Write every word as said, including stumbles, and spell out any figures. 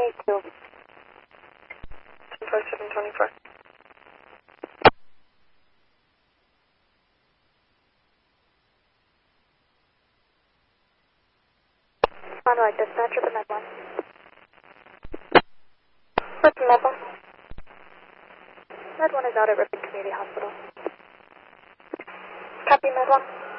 eight two. ten five seven twenty-four. On right, dispatcher, the med one. What's the med one? Med one is out at Ripon Community Hospital. Copy, med one.